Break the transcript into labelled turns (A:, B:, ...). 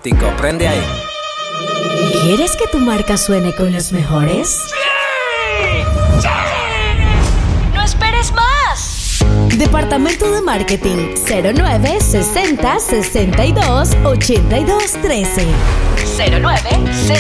A: Tico, prende ahí.
B: ¿Quieres que tu marca suene con los mejores?
C: ¡Sí! ¡Sí! ¡No esperes más!
B: Departamento de Marketing 09 60 62 82 13
C: 09